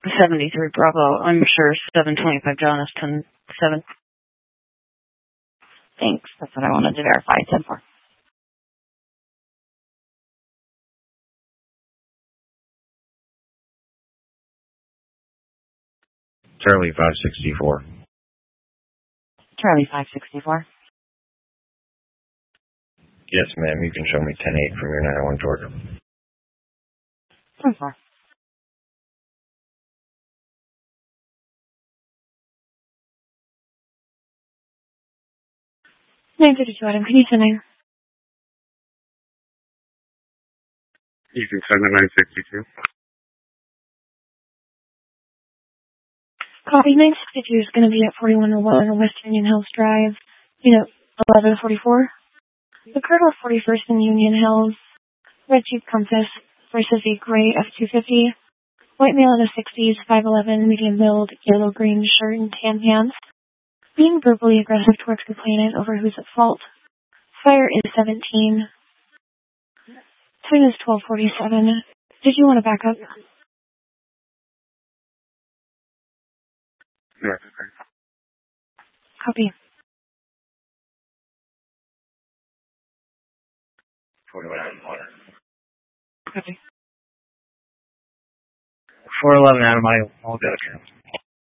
73 Bravo. I'm sure 725 John is 10-7. Thanks. That's what I wanted to verify. 10-4. Charlie 564. Charlie 564. Yes, ma'am. You can show me 10-8 from your 901 Georgia. 10-4. 952 Adam, can you send in? You can send the 962. Copy. 962 is going to be at 4101 West Union Hills Drive, unit 1144. The Colonel 41st in Union Hills, red Jeep Compass versus a gray F-250, white male in the 60s, 5'11", medium build, yellow-green shirt and tan pants, being verbally aggressive towards complainant over who's at fault. Fire is 17. Time is 12:47. Did you want to back up? No, okay. Copy. 411 Copy. 411 Adam, I'll go.